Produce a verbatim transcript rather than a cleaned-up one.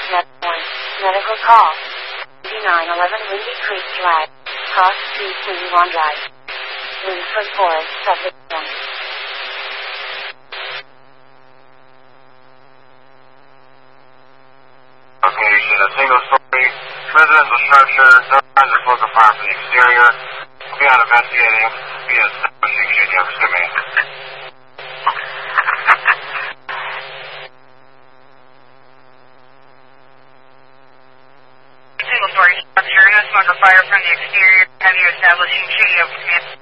Med one. Medical call. nine eleven Windy Creek Drive. Cross Street, Windy Drive. Linford Forest, Suffolk. Location, a single-story residential structure. No signs of smoke or fire from the exterior. We'll be out investigating via establishing shooting of swimming. Single-story structure. No smoke or fire from the exterior. Have you establishing shooting of command?